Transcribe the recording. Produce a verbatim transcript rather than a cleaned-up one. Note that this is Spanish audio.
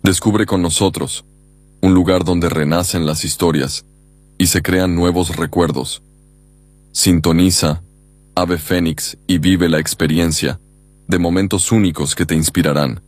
Descubre con nosotros un lugar donde renacen las historias y se crean nuevos recuerdos. Sintoniza Ave Fénix y vive la experiencia de momentos únicos que te inspirarán.